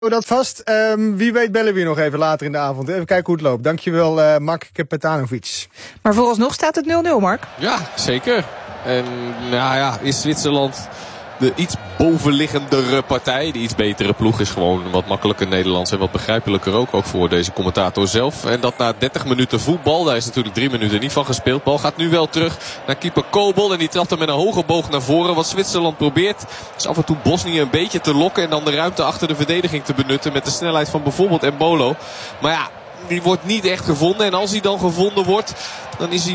Dat vast. Wie weet bellen we hier nog even later in de avond. Even kijken hoe het loopt. Dankjewel, Mark Petanovic. Maar vooralsnog staat het 0-0, Mark. Ja, zeker. En nou ja, is Zwitserland de iets bovenliggendere partij. De iets betere ploeg is gewoon wat makkelijker Nederlands en wat begrijpelijker ook voor deze commentator zelf. En dat na 30 minuten voetbal, daar is natuurlijk 3 minuten niet van gespeeld. Bal gaat nu wel terug naar keeper Kobel en die trapt hem met een hoge boog naar voren. Wat Zwitserland probeert is af en toe Bosnië een beetje te lokken en dan de ruimte achter de verdediging te benutten met de snelheid van bijvoorbeeld Embolo. Maar ja, die wordt niet echt gevonden. En als hij dan gevonden wordt, dan is hij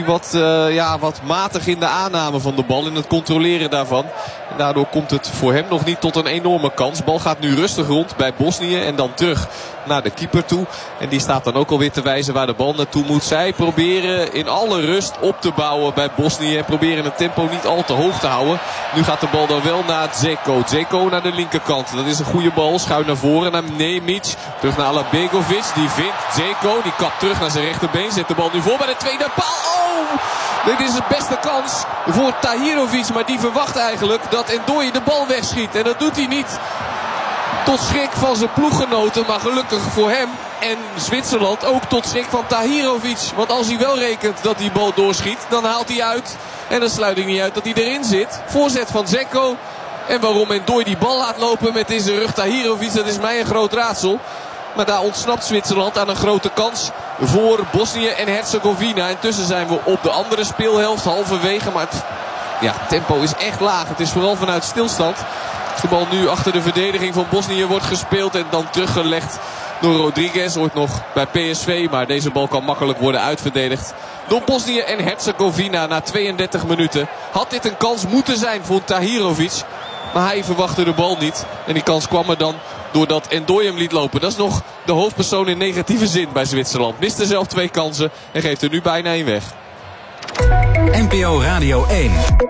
wat matig in de aanname van de bal. In het controleren daarvan. En daardoor komt het voor hem nog niet tot een enorme kans. Bal gaat nu rustig rond bij Bosnië. En dan terug naar de keeper toe. En die staat dan ook alweer te wijzen waar de bal naartoe moet. Zij proberen in alle rust op te bouwen bij Bosnië. En proberen het tempo niet al te hoog te houden. Nu gaat de bal dan wel naar Dzeko. Dzeko naar de linkerkant. Dat is een goede bal. Schuin naar voren naar Nemic. Terug naar Alabegovic. Die vindt Dzeko. Die kapt terug naar zijn rechterbeen. Zet de bal nu voor bij de tweede paal. Oh! Dit is de beste kans voor Tahirovic. Maar die verwacht eigenlijk dat Ndoye de bal wegschiet. En dat doet hij niet. Tot schrik van zijn ploeggenoten. Maar gelukkig voor hem en Zwitserland ook tot schrik van Tahirovic. Want als hij wel rekent dat die bal doorschiet, dan haalt hij uit. En dan sluit ik niet uit dat hij erin zit. Voorzet van Dzeko. En waarom Ndoye die bal laat lopen met in zijn rug Tahirovic, dat is mij een groot raadsel. Maar daar ontsnapt Zwitserland aan een grote kans voor Bosnië en Herzegovina. Intussen zijn we op de andere speelhelft halverwege. Maar het tempo is echt laag. Het is vooral vanuit stilstand. Als de bal nu achter de verdediging van Bosnië wordt gespeeld en dan teruggelegd door Rodriguez. Ooit nog bij PSV. Maar deze bal kan makkelijk worden uitverdedigd door Bosnië en Herzegovina na 32 minuten. Had dit een kans moeten zijn voor Tahirovic. Maar hij verwachtte de bal niet. En die kans kwam er dan doordat Ndoye hem liet lopen. Dat is nog de hoofdpersoon in negatieve zin bij Zwitserland. Miste zelf 2 kansen en geeft er nu bijna 1 weg. NPO Radio 1.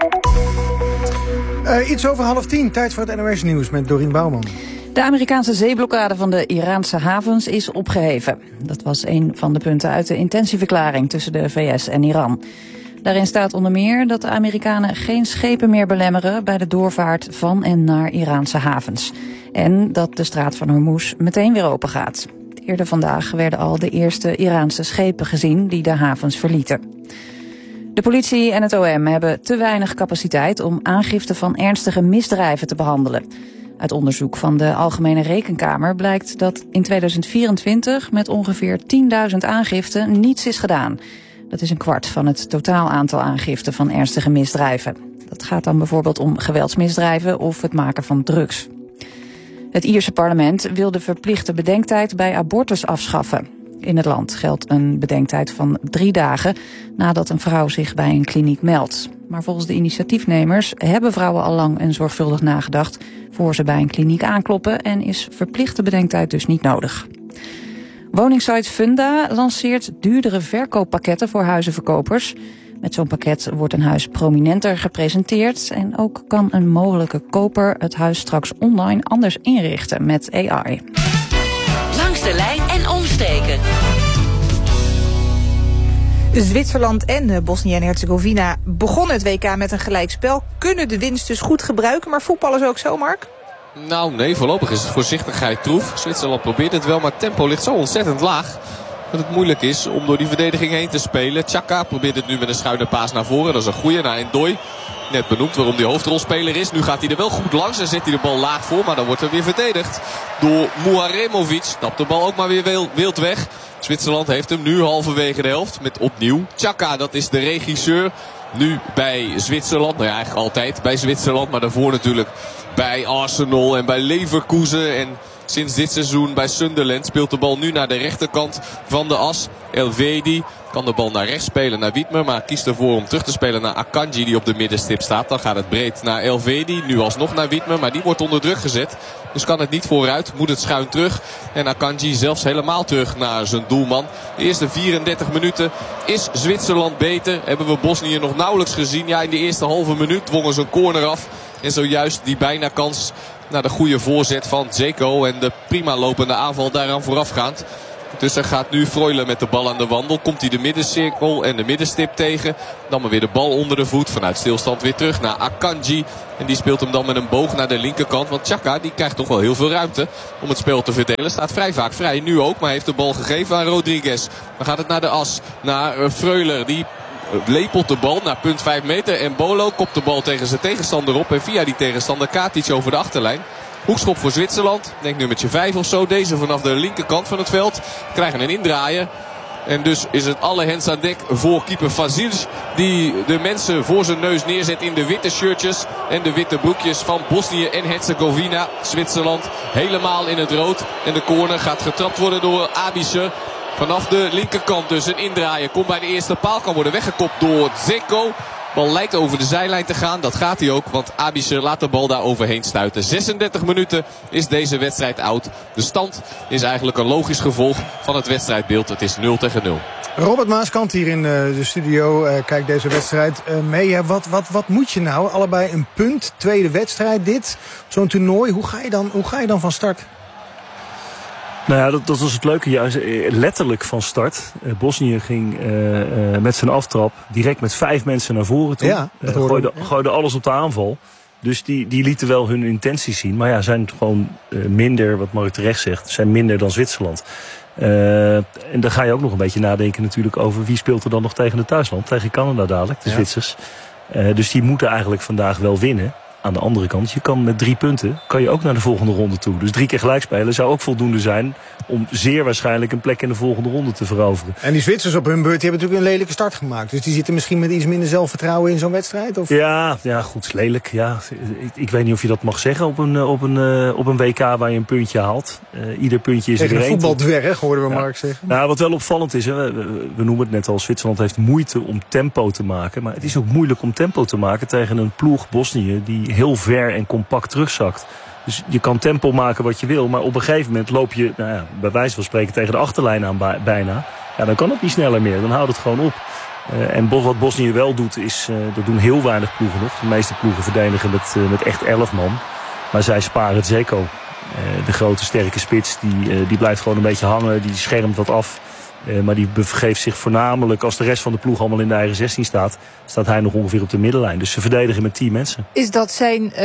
Iets over 9:30. Tijd voor het NOS Nieuws met Dorien Bouwman. De Amerikaanse zeeblokkade van de Iraanse havens is opgeheven. Dat was een van de punten uit de intentieverklaring tussen de VS en Iran. Daarin staat onder meer dat de Amerikanen geen schepen meer belemmeren bij de doorvaart van en naar Iraanse havens. En dat de straat van Hormuz meteen weer open gaat. Eerder vandaag werden al de eerste Iraanse schepen gezien die de havens verlieten. De politie en het OM hebben te weinig capaciteit om aangifte van ernstige misdrijven te behandelen. Uit onderzoek van de Algemene Rekenkamer blijkt dat in 2024 met ongeveer 10.000 aangiften niets is gedaan. Dat is 1/4 van het totaal aantal aangiften van ernstige misdrijven. Dat gaat dan bijvoorbeeld om geweldsmisdrijven of het maken van drugs. Het Ierse parlement wil de verplichte bedenktijd bij abortus afschaffen. In het land geldt een bedenktijd van 3 dagen nadat een vrouw zich bij een kliniek meldt. Maar volgens de initiatiefnemers hebben vrouwen al lang en zorgvuldig nagedacht voor ze bij een kliniek aankloppen en is verplichte bedenktijd dus niet nodig. Woningsite Funda lanceert duurdere verkooppakketten voor huizenverkopers. Met zo'n pakket wordt een huis prominenter gepresenteerd en ook kan een mogelijke koper het huis straks online anders inrichten met AI. Langs de lijn en omsteken. Zwitserland en Bosnië en Herzegovina begonnen het WK met een gelijkspel. Kunnen de winst dus goed gebruiken, maar voetballers ook zo, Mark? Nou nee, voorlopig is het voorzichtigheid troef. Zwitserland probeert het wel, maar het tempo ligt zo ontzettend laag dat het moeilijk is om door die verdediging heen te spelen. Xhaka probeert het nu met een schuine paas naar voren. Dat is een goeie naar Ndoye. Net benoemd waarom die hoofdrolspeler is. Nu gaat hij er wel goed langs en zet hij de bal laag voor. Maar dan wordt er weer verdedigd door Muharemovic. Stapt de bal ook maar weer wild weg. Zwitserland heeft hem nu halverwege de helft met opnieuw Xhaka. Dat is de regisseur nu bij Zwitserland. Nou ja, eigenlijk altijd bij Zwitserland. Maar daarvoor natuurlijk bij Arsenal en bij Leverkusen. En sinds dit seizoen bij Sunderland speelt de bal nu naar de rechterkant van de as. Elvedi kan de bal naar rechts spelen naar Wiedmer. Maar kiest ervoor om terug te spelen naar Akanji die op de middenstip staat. Dan gaat het breed naar Elvedi. Nu alsnog naar Wiedmer. Maar die wordt onder druk gezet. Dus kan het niet vooruit. Moet het schuin terug. En Akanji zelfs helemaal terug naar zijn doelman. De eerste 34 minuten is Zwitserland beter. Hebben we Bosnië nog nauwelijks gezien. Ja, in de eerste halve minuut dwongen ze een corner af. En zojuist die bijna kans naar de goede voorzet van Dzeko. En de prima lopende aanval daaraan voorafgaand. Dus er gaat nu Freuler met de bal aan de wandel. Komt hij de middencirkel en de middenstip tegen. Dan maar weer de bal onder de voet. Vanuit stilstand weer terug naar Akanji. En die speelt hem dan met een boog naar de linkerkant. Want Xhaka die krijgt toch wel heel veel ruimte om het spel te verdelen. Staat vrij vaak vrij. Nu ook. Maar heeft de bal gegeven aan Rodriguez. Dan gaat het naar de as. Naar Freuler. Die lepelt de bal naar punt 5 meter. En Bolo kopt de bal tegen zijn tegenstander op. En via die tegenstander Katic over de achterlijn. Hoekschop voor Zwitserland. Denk nummertje 5 of zo. Deze vanaf de linkerkant van het veld. Krijgen een indraaier. En dus is het alle hens aan dek voor keeper Vasilj. Die de mensen voor zijn neus neerzet in de witte shirtjes. En de witte broekjes van Bosnië en Herzegovina. Zwitserland helemaal in het rood. En de corner gaat getrapt worden door Abiše. Vanaf de linkerkant dus een indraaier. Komt bij de eerste paal. Kan worden weggekopt door Dzeko. Bal lijkt over de zijlijn te gaan. Dat gaat hij ook. Want Abiše laat de bal daar overheen stuiten. 36 minuten is deze wedstrijd oud. De stand is eigenlijk een logisch gevolg van het wedstrijdbeeld. Het is 0-0. Robert Maaskant hier in de studio. Kijkt deze wedstrijd mee. Ja, wat moet je nou? Allebei een punt. Tweede wedstrijd dit. Zo'n toernooi. Hoe ga je dan van start? Nou ja, dat was het leuke juist. Letterlijk van start. Bosnië ging met zijn aftrap direct met 5 mensen naar voren toe. Ja, gooide alles op de aanval. Dus die lieten wel hun intenties zien. Maar ja, zijn gewoon minder, wat Mark terecht zegt, zijn minder dan Zwitserland. En dan ga je ook nog een beetje nadenken natuurlijk over wie speelt er dan nog tegen het thuisland. Tegen Canada dadelijk, de Zwitsers. Dus die moeten eigenlijk vandaag wel winnen. Aan de andere kant, je kan met 3 punten kan je ook naar de volgende ronde toe. Dus 3 keer gelijk spelen zou ook voldoende zijn om zeer waarschijnlijk een plek in de volgende ronde te veroveren. En die Zwitsers op hun beurt die hebben natuurlijk een lelijke start gemaakt. Dus die zitten misschien met iets minder zelfvertrouwen in zo'n wedstrijd? Of? Ja, goed, lelijk. Ja. Ik weet niet of je dat mag zeggen op een WK waar je een puntje haalt. Ieder puntje is er een één. Voetbaldwerg, hoorden we Mark zeggen. Nou, wat wel opvallend is, we noemen het net al, Zwitserland heeft moeite om tempo te maken. Maar het is ook moeilijk om tempo te maken tegen een ploeg Bosnië die heel ver en compact terugzakt. Dus je kan tempo maken wat je wil, maar op een gegeven moment loop je, bij wijze van spreken, tegen de achterlijn aan bijna. Ja, dan kan het niet sneller meer, dan houdt het gewoon op. En wat Bosnië wel doet, dat doen heel weinig ploegen nog. De meeste ploegen verdedigen met echt 11 man. Maar zij sparen Dzeko. De grote sterke spits, die blijft gewoon een beetje hangen, die schermt wat af. Maar die begeeft zich voornamelijk, als de rest van de ploeg allemaal in de eigen 16 staat hij nog ongeveer op de middenlijn. Dus ze verdedigen met 10 mensen. Is dat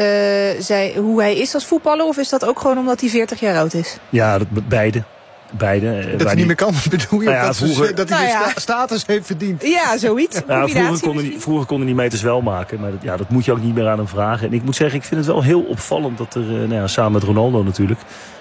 hoe hij is als voetballer, of is dat ook gewoon omdat hij 40 jaar oud is? Ja, beide. Dat hij niet meer kan, bedoel je? Nou ja, dat hij de status heeft verdiend. Ja, zoiets. Vroeger kon hij die meters wel maken. Maar dat moet je ook niet meer aan hem vragen. En ik moet zeggen, ik vind het wel heel opvallend dat er, samen met Ronaldo natuurlijk,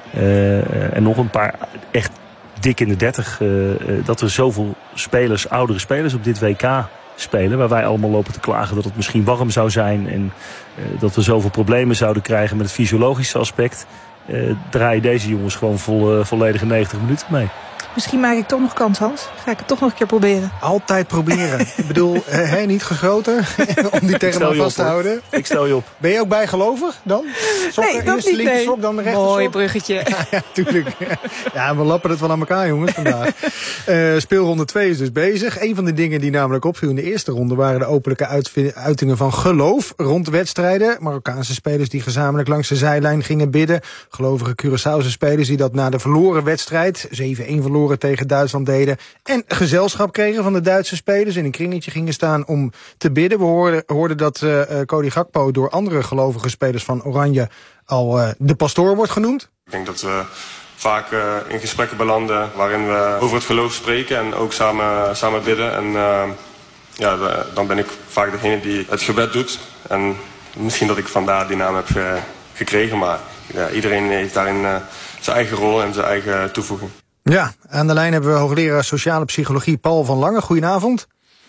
en nog een paar echt dik in de 30, dat er zoveel oudere spelers op dit WK spelen. Waar wij allemaal lopen te klagen dat het misschien warm zou zijn. En dat we zoveel problemen zouden krijgen met het fysiologische aspect. Draaien deze jongens gewoon volledige 90 minuten mee. Misschien maak ik toch nog kans, Hans. Ga ik het toch nog een keer proberen. Altijd proberen. Ik bedoel, niet geschoten om die tegen me vast te houden. Ik stel je op. Ben je ook bijgelovig dan? Nee, dat eerst de linker sok, dan de rechter sok? Mooi bruggetje. Ja, tuurlijk. Ja, we lappen het wel aan elkaar, jongens, vandaag. Speelronde 2 is dus bezig. Een van de dingen die namelijk opviel in de eerste ronde waren de openlijke uitingen van geloof rond wedstrijden. Marokkaanse spelers die gezamenlijk langs de zijlijn gingen bidden. Gelovige Curaçaose spelers die dat na de verloren wedstrijd, 7-1 verloren tegen Duitsland deden. En gezelschap kregen van de Duitse spelers. In een kringetje gingen staan om te bidden. We hoorden dat Cody Gakpo door andere gelovige spelers van Oranje al de pastoor wordt genoemd. Ik denk dat we vaak in gesprekken belanden waarin we over het geloof spreken en ook samen bidden. En dan ben ik vaak degene die het gebed doet. En misschien dat ik vandaar die naam heb gekregen. Maar iedereen heeft daarin zijn eigen rol en zijn eigen toevoeging. Ja, aan de lijn hebben we hoogleraar sociale psychologie Paul van Lange. Goedenavond.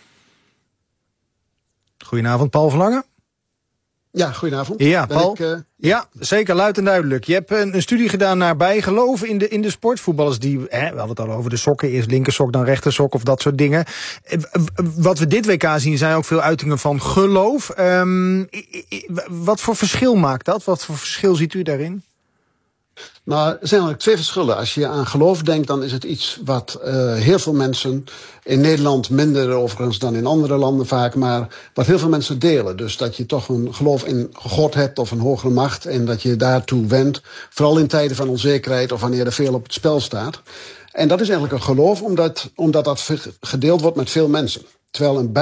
Goedenavond, Paul van Lange. Ja, goedenavond. Ja, Paul. Ja, zeker, luid en duidelijk. Je hebt een studie gedaan naar bijgeloof in de sportvoetballers die, we hadden het al over de sokken, eerst linkersok, dan rechtersok of dat soort dingen. Wat we dit WK zien zijn ook veel uitingen van geloof. Wat voor verschil maakt dat? Wat voor verschil ziet u daarin? Nou, er zijn eigenlijk twee verschillen. Als je aan geloof denkt, dan is het iets wat heel veel mensen, in Nederland minder overigens dan in andere landen vaak, maar wat heel veel mensen delen. Dus dat je toch een geloof in God hebt of een hogere macht en dat je daartoe wendt. Vooral in tijden van onzekerheid of wanneer er veel op het spel staat. En dat is eigenlijk een geloof omdat dat gedeeld wordt met veel mensen. Terwijl een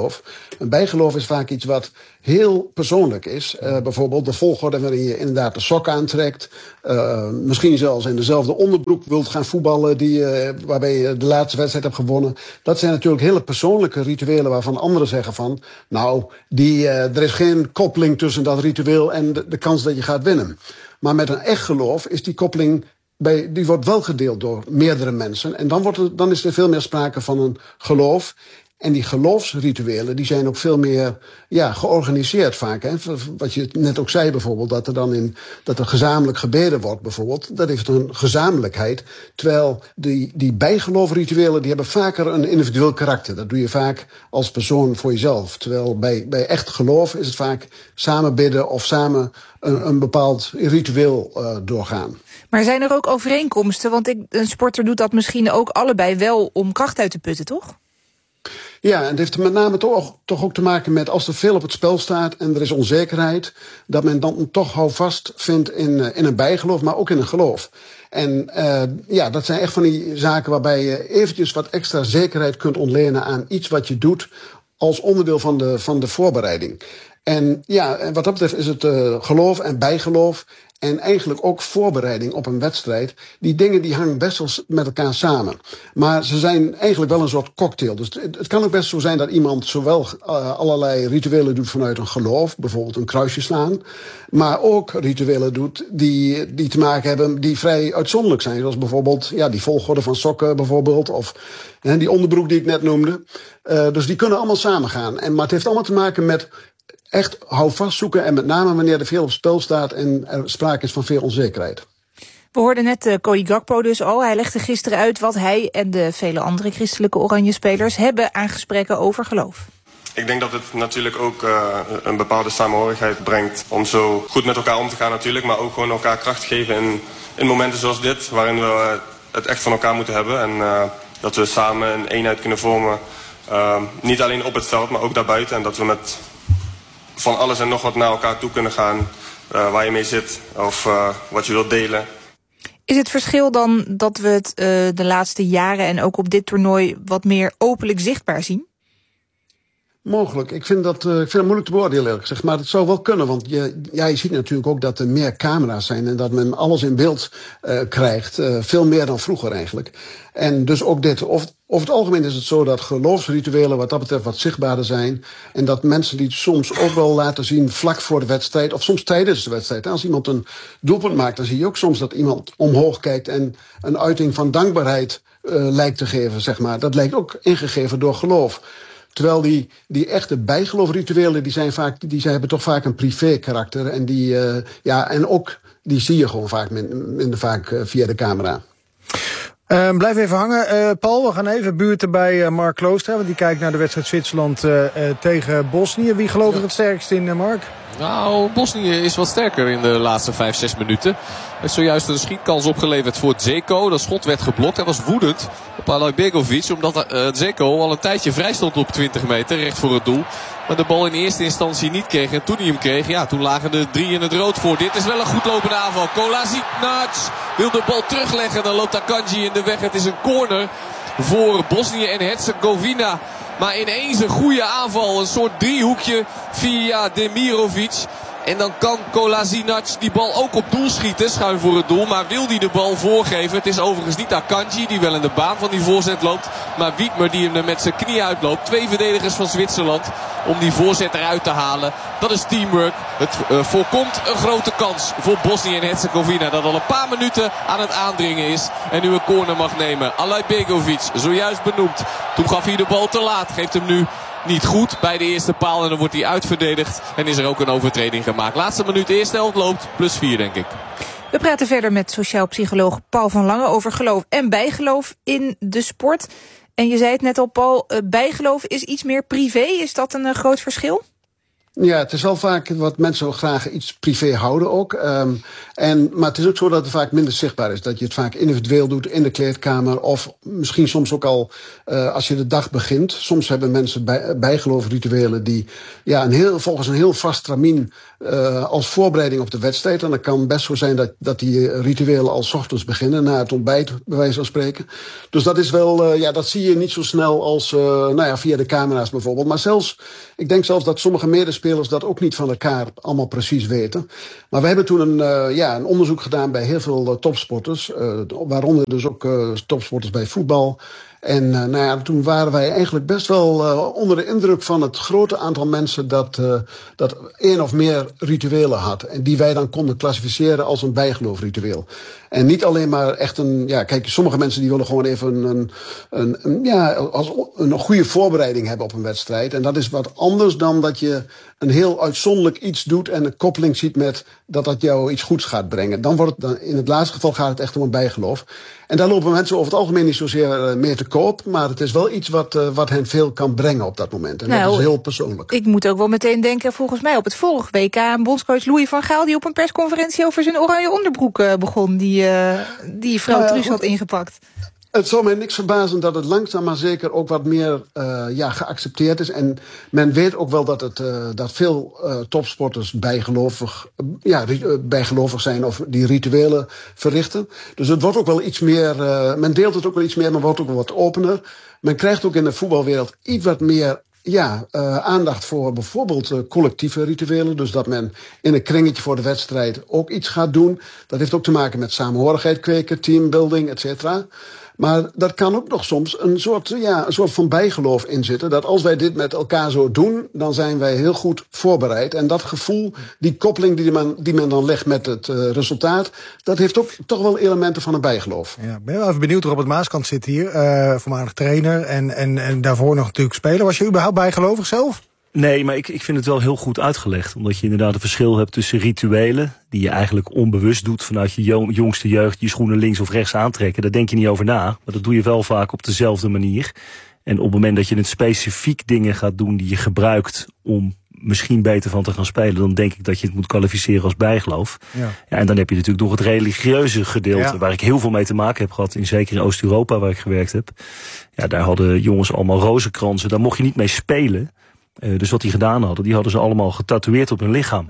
bijgeloof is vaak iets wat heel persoonlijk is. Bijvoorbeeld de volgorde waarin je inderdaad de sok aantrekt. Misschien zelfs in dezelfde onderbroek wilt gaan voetballen waarbij je de laatste wedstrijd hebt gewonnen. Dat zijn natuurlijk hele persoonlijke rituelen waarvan anderen zeggen van, nou, er is geen koppeling tussen dat ritueel en de kans dat je gaat winnen. Maar met een echt geloof is die koppeling, die wordt wel gedeeld door meerdere mensen. En dan is er veel meer sprake van een geloof. En die geloofsrituelen die zijn ook veel meer georganiseerd vaak. Hè? Wat je net ook zei bijvoorbeeld, dat er gezamenlijk gebeden wordt bijvoorbeeld. Dat heeft een gezamenlijkheid. Terwijl die bijgeloofrituelen die hebben vaker een individueel karakter. Dat doe je vaak als persoon voor jezelf. Terwijl bij echt geloof is het vaak samen bidden of samen een bepaald ritueel doorgaan. Maar zijn er ook overeenkomsten? Want een sporter doet dat misschien ook allebei wel om kracht uit te putten, toch? Ja, en het heeft met name toch ook te maken met als er veel op het spel staat en er is onzekerheid, dat men dan toch houvast vindt in een bijgeloof, maar ook in een geloof. En dat zijn echt van die zaken waarbij je eventjes wat extra zekerheid kunt ontlenen aan iets wat je doet als onderdeel van de voorbereiding. En wat dat betreft is het geloof en bijgeloof en eigenlijk ook voorbereiding op een wedstrijd. Die dingen die hangen best wel met elkaar samen. Maar ze zijn eigenlijk wel een soort cocktail. Dus het kan ook best zo zijn dat iemand zowel allerlei rituelen doet vanuit een geloof, bijvoorbeeld een kruisje slaan, maar ook rituelen doet die te maken hebben die vrij uitzonderlijk zijn. Zoals bijvoorbeeld die volgorde van sokken bijvoorbeeld, of die onderbroek die ik net noemde. Dus die kunnen allemaal samengaan. Maar het heeft allemaal te maken met echt houvast zoeken en met name wanneer er veel op spel staat en er sprake is van veel onzekerheid. We hoorden net Cody Gakpo dus al. Hij legde gisteren uit wat hij en de vele andere christelijke oranje spelers hebben aan gesprekken over geloof. Ik denk dat het natuurlijk ook een bepaalde samenhorigheid brengt om zo goed met elkaar om te gaan natuurlijk, maar ook gewoon elkaar kracht geven in momenten zoals dit, waarin we het echt van elkaar moeten hebben en dat we samen een eenheid kunnen vormen. Niet alleen op het veld, maar ook daarbuiten en dat we met van alles en nog wat naar elkaar toe kunnen gaan, waar je mee zit of wat je wilt delen. Is het verschil dan dat we het de laatste jaren en ook op dit toernooi wat meer openlijk zichtbaar zien? Mogelijk. Ik vind het moeilijk te beoordelen, eerlijk gezegd. Maar het zou wel kunnen, want je ziet natuurlijk ook dat er meer camera's zijn en dat men alles in beeld krijgt. Veel meer dan vroeger eigenlijk. En dus ook dit. Over het algemeen is het zo dat geloofsrituelen wat dat betreft wat zichtbaarder zijn. En dat mensen die het soms ook wel laten zien vlak voor de wedstrijd, of soms tijdens de wedstrijd. Als iemand een doelpunt maakt, dan zie je ook soms dat iemand omhoog kijkt en een uiting van dankbaarheid lijkt te geven, zeg maar. Dat lijkt ook ingegeven door geloof. Terwijl die echte bijgeloofrituelen, die hebben toch vaak een privé karakter. En die zie je gewoon minder vaak via de camera. Blijf even hangen. Paul, we gaan even buurten bij Mark Klooster. Want die kijkt naar de wedstrijd Zwitserland tegen Bosnië. Wie gelooft er het sterkst in, Mark? Nou, Bosnië is wat sterker in de laatste 5-6 minuten. Heeft zojuist een schietkans opgeleverd voor Dzeko. Dat schot werd geblokt. Hij was woedend op Alajbegovic. Omdat Dzeko al een tijdje vrij stond op 20 meter. Recht voor het doel. Maar de bal in eerste instantie niet kreeg. En toen hij hem kreeg, toen lagen de 3 in het rood voor. Dit is wel een goed lopende aanval. Kolasinac wil de bal terugleggen. Dan loopt Akanji in de weg. Het is een corner voor Bosnië en Herzegovina. Maar ineens een goede aanval. Een soort driehoekje via Demirovic. En dan kan Kolasinac die bal ook op doel schieten. Schuin voor het doel. Maar wil hij de bal voorgeven? Het is overigens niet Akanji die wel in de baan van die voorzet loopt. Maar Wiedmer die hem er met zijn knie uitloopt. 2 verdedigers van Zwitserland om die voorzet eruit te halen. Dat is teamwork. Het voorkomt een grote kans voor Bosnië en Herzegovina. Dat al een paar minuten aan het aandringen is. En nu een corner mag nemen. Alajbegovic, zojuist benoemd. Toen gaf hij de bal te laat. Geeft hem nu niet goed bij de eerste paal. En dan wordt hij uitverdedigd. En is er ook een overtreding gemaakt. Laatste minuut, eerste helft loopt. +4 denk ik. We praten verder met sociaal psycholoog Paul van Lange over geloof en bijgeloof in de sport. En je zei het net al, Paul, bijgeloof is iets meer privé. Is dat een groot verschil? Ja, het is wel vaak wat mensen graag iets privé houden ook. Maar het is ook zo dat het vaak minder zichtbaar is. Dat je het vaak individueel doet in de kleedkamer. Of misschien soms ook al als je de dag begint. Soms hebben mensen bijgeloofrituelen die volgens een heel vast stramien als voorbereiding op de wedstrijd. En dat kan best zo zijn dat die rituelen al 's ochtends beginnen. Na het ontbijt, bij wijze van spreken. Dus dat is wel, dat zie je niet zo snel als via de camera's bijvoorbeeld. Maar ik denk zelfs dat sommige medespelers dat ook niet van elkaar allemaal precies weten. Maar we hebben toen een onderzoek gedaan bij heel veel topsporters. Waaronder dus ook topsporters bij voetbal. En toen waren wij eigenlijk best wel onder de indruk van het grote aantal mensen dat één of meer rituelen had. En die wij dan konden klassificeren als een bijgeloofritueel. En niet alleen maar echt kijk, sommige mensen die willen gewoon even een goede voorbereiding hebben op een wedstrijd. En dat is wat anders dan dat je een heel uitzonderlijk iets doet en een koppeling ziet met dat jou iets goeds gaat brengen. In het laatste geval gaat het echt om een bijgeloof. En daar lopen mensen over het algemeen niet zozeer mee te koop. Maar het is wel iets wat hen veel kan brengen op dat moment. En dat is heel persoonlijk. Ik moet ook wel meteen denken, volgens mij op het vorige WK... bondscoach Louis van Gaal die op een persconferentie over zijn oranje onderbroek begon. Die vrouw Truus had ingepakt. Het zou mij niks verbazen dat het langzaam maar zeker ook wat meer geaccepteerd is. En men weet ook wel dat veel topsporters bijgelovig zijn of die rituelen verrichten. Dus het wordt ook wel iets meer, men deelt het ook wel iets meer, maar wordt ook wel wat opener. Men krijgt ook in de voetbalwereld iets wat meer aandacht voor bijvoorbeeld collectieve rituelen. Dus dat men in een kringetje voor de wedstrijd ook iets gaat doen. Dat heeft ook te maken met samenhorigheid kweken, teambuilding, et cetera. Maar dat kan ook nog soms een soort van bijgeloof in zitten. Dat als wij dit met elkaar zo doen, dan zijn wij heel goed voorbereid. En dat gevoel, die koppeling die men dan legt met het resultaat, dat heeft ook toch wel elementen van een bijgeloof. Ja, ik ben wel even benieuwd. Robert Maaskant zit hier, voormalig trainer en daarvoor nog natuurlijk speler. Was je überhaupt bijgelovig zelf? Nee, maar ik vind het wel heel goed uitgelegd. Omdat je inderdaad een verschil hebt tussen rituelen, die je eigenlijk onbewust doet vanuit je jongste jeugd, je schoenen links of rechts aantrekken. Daar denk je niet over na, maar dat doe je wel vaak op dezelfde manier. En op het moment dat je het specifiek dingen gaat doen die je gebruikt om misschien beter van te gaan spelen, dan denk ik dat je het moet kwalificeren als bijgeloof. Ja, en dan heb je natuurlijk nog het religieuze gedeelte, waar ik heel veel mee te maken heb gehad, zeker in Oost-Europa waar ik gewerkt heb. Ja, daar hadden jongens allemaal rozenkransen, daar mocht je niet mee spelen. Dus wat die gedaan hadden, die hadden ze allemaal getatoeëerd op hun lichaam.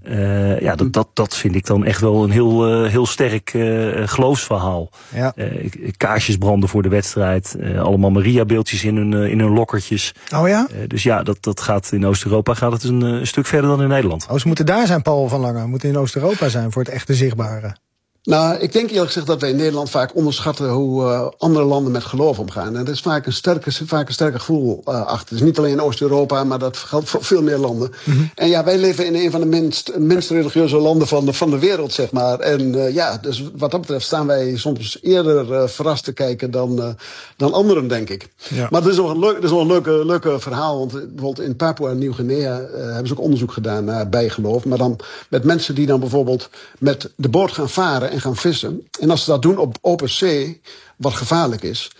Oh ja. Dat vind ik dan echt wel een heel sterk geloofsverhaal. Ja. Kaarsjes branden voor de wedstrijd. Allemaal Maria-beeldjes in hun lokkertjes. Oh ja? Dus ja, dat gaat in Oost-Europa gaat het een stuk verder dan in Nederland. Oh, ze moeten daar zijn, Paul van Lange. Moeten in Oost-Europa zijn voor het echte zichtbare. Nou, ik denk eerlijk gezegd dat wij in Nederland vaak onderschatten hoe andere landen met geloof omgaan. En er is vaak een sterker gevoel achter. Het is niet alleen in Oost-Europa, maar dat geldt voor veel meer landen. Mm-hmm. En ja, wij leven in een van de minst religieuze landen van de wereld, zeg maar. En dus wat dat betreft staan wij soms eerder verrast te kijken dan anderen, denk ik. Ja. Maar het is nog een leuke verhaal. Want bijvoorbeeld in Papua Nieuw-Guinea hebben ze ook onderzoek gedaan naar bijgeloof. Maar dan met mensen die dan bijvoorbeeld met de boot gaan varen en gaan vissen. En als ze dat doen op open zee, wat gevaarlijk is,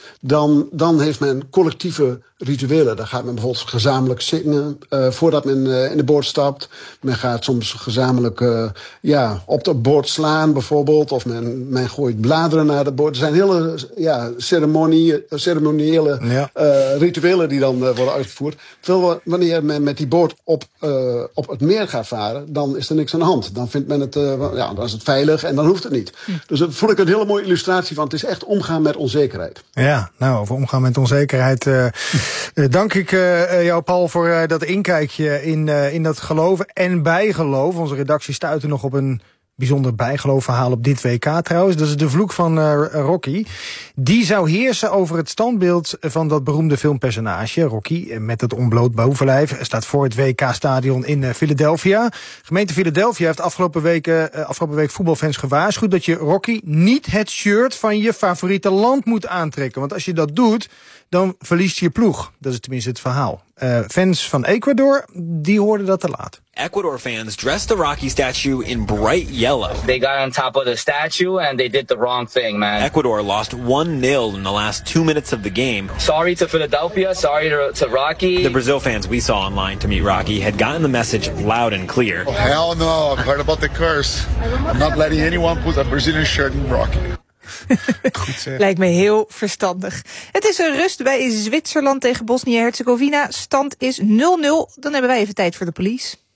dan heeft men collectieve rituelen. Dan gaat men bijvoorbeeld gezamenlijk zingen voordat men in de boot stapt. Men gaat soms gezamenlijk op de boot slaan bijvoorbeeld. Of men gooit bladeren naar de boot. Er zijn hele ceremoniële rituelen die dan worden uitgevoerd. Terwijl wanneer men met die boot op het meer gaat varen, dan is er niks aan de hand. Dan vindt men het, dan is het veilig en dan hoeft het niet. Dus dat vond ik een hele mooie illustratie van. Het is echt omgaan met onzekerheid. Ja, nou, over omgaan met onzekerheid dank ik jou, Paul, voor dat inkijkje in dat geloven en bijgeloof. Onze redactie stuitte nog op een bijzonder bijgeloofverhaal op dit WK trouwens. Dat is de vloek van Rocky. Die zou heersen over het standbeeld van dat beroemde filmpersonage, Rocky, met het ontbloot bovenlijf. Staat voor het WK-stadion in Philadelphia. Gemeente Philadelphia heeft afgelopen week voetbalfans gewaarschuwd dat je Rocky niet het shirt van je favoriete land moet aantrekken. Want als je dat doet, dan verliest je ploeg. Dat is tenminste het verhaal. Fans van Ecuador, die hoorden dat te laat. Ecuador fans dressed the Rocky statue in bright yellow. They got on top of the statue and they did the wrong thing, man. Ecuador lost 1 1-0 in the last 2 minutes of the game. Sorry to Philadelphia, sorry to Rocky. The Brazil fans we saw online to meet Rocky had gotten the message loud and clear. Oh, hell no, I've heard about the curse. I'm not letting anyone put a Brazilian shirt in Rocky. Lijkt me heel verstandig. Het is een rust bij Zwitserland tegen Bosnië-Herzegovina. Stand is 0-0. Dan hebben wij even tijd voor de police.